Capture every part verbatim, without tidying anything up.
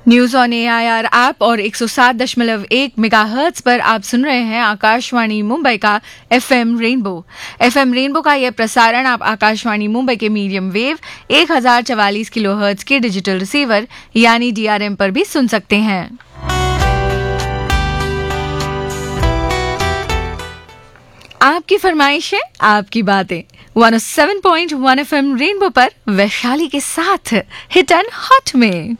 News on A I R app और एक सौ सात दशमलव एक मेगाहर्ट्ज पर आप सुन रहे हैं आकाशवाणी मुंबई का एफएम रेनबो। एफएम रेनबो का यह प्रसारण आप आकाशवाणी मुंबई के मीडियम वेव एक हजार चवालीस किलोहर्ट्ज के डिजिटल रिसीवर यानी डीआरएम पर भी सुन सकते हैं। आपकी फरमाइश है, आपकी बातें एक सौ सात पॉइंट एक एफएम रेनबो पर वैशाली के साथ हिट एंड हॉट में।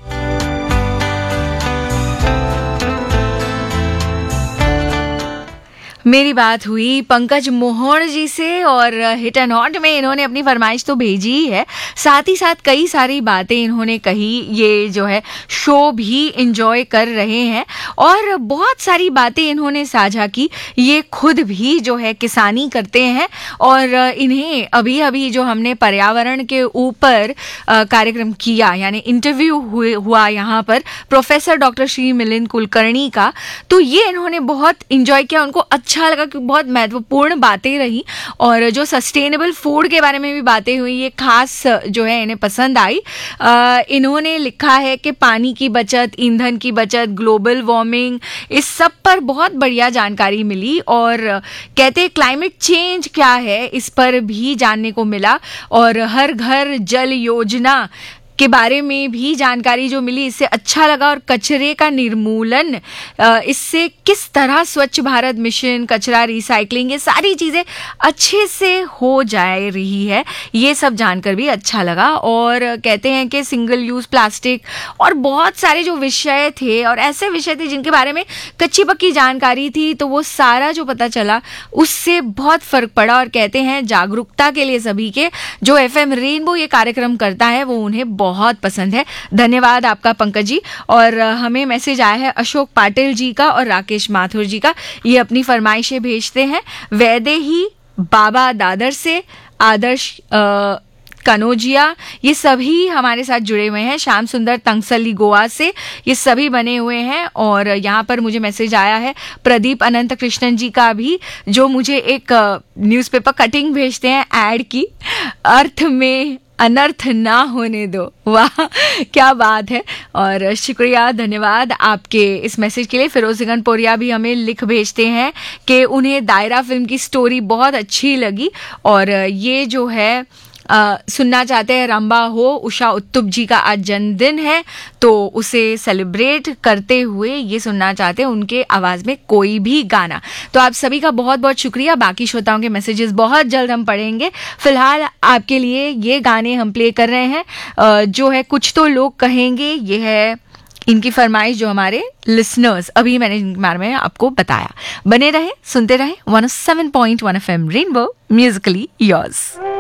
मेरी बात हुई पंकज मोहन जी से और हिट एंड हॉट में इन्होंने अपनी फरमाइश तो भेजी ही है, साथ ही साथ कई सारी बातें इन्होंने कही। ये जो है शो भी एंजॉय कर रहे हैं और बहुत सारी बातें इन्होंने साझा की। ये खुद भी जो है किसानी करते हैं और इन्हें अभी अभी जो हमने पर्यावरण के ऊपर कार्यक्रम किया यानी इंटरव्यू हुए हुआ यहाँ पर प्रोफेसर डॉक्टर श्री मिलिंद कुलकर्णी का, तो ये इन्होंने बहुत एंजॉय किया। उनको अच्छा अच्छा लगा कि बहुत महत्वपूर्ण बातें रही और जो सस्टेनेबल फूड के बारे में भी बातें हुई, ये खास जो है इन्हें पसंद आई। आ, इन्होंने लिखा है कि पानी की बचत, ईंधन की बचत, ग्लोबल वार्मिंग, इस सब पर बहुत बढ़िया जानकारी मिली और कहते हैं क्लाइमेट चेंज क्या है इस पर भी जानने को मिला और हर घर जल योजना के बारे में भी जानकारी जो मिली, इससे अच्छा लगा। और कचरे का निर्मूलन, इससे किस तरह स्वच्छ भारत मिशन, कचरा रिसाइकलिंग, ये सारी चीज़ें अच्छे से हो जा रही है, ये सब जानकर भी अच्छा लगा। और कहते हैं कि सिंगल यूज़ प्लास्टिक और बहुत सारे जो विषय थे और ऐसे विषय थे जिनके बारे में कच्ची पक्की जानकारी थी, तो वो सारा जो पता चला उससे बहुत फ़र्क पड़ा। और कहते हैं जागरूकता के लिए सभी के जो एफ एम रेनबो ये कार्यक्रम करता है वो उन्हें बहुत पसंद है। धन्यवाद आपका पंकज जी। और हमें मैसेज आया है अशोक पाटिल जी का और राकेश माथुर जी का, ये अपनी फरमाइशें भेजते हैं। वैदेही बाबा दादर से, आदर्श आ, कनोजिया, ये सभी हमारे साथ जुड़े हुए हैं। श्याम सुंदर तंगसली गोवा से, ये सभी बने हुए हैं। और यहाँ पर मुझे मैसेज आया है प्रदीप अनंत कृष्णन जी का भी, जो मुझे एक न्यूज़पेपर कटिंग भेजते हैं ऐड की, अर्थ में अनर्थ ना होने दो। वाह क्या बात है। और शुक्रिया, धन्यवाद आपके इस मैसेज के लिए। फिरोज पोरिया भी हमें लिख भेजते हैं कि उन्हें दायरा फिल्म की स्टोरी बहुत अच्छी लगी और ये जो है आ, सुनना चाहते हैं रंबा हो। उषा उत्तुप जी का आज जन्मदिन है तो उसे सेलिब्रेट करते हुए ये सुनना चाहते हैं उनके आवाज़ में कोई भी गाना। तो आप सभी का बहुत बहुत शुक्रिया। बाकी श्रोताओं के मैसेजेस बहुत जल्द हम पढ़ेंगे। फिलहाल आपके लिए ये गाने हम प्ले कर रहे हैं, आ, जो है कुछ तो लोग कहेंगे। ये है इनकी फरमाइश जो हमारे लिसनर्स, अभी मैंने इनके बारे में आपको बताया। बने रहे, सुनते रहे एक सौ सात पॉइंट एक एफएम रेनबो, म्यूजिकली योर्स।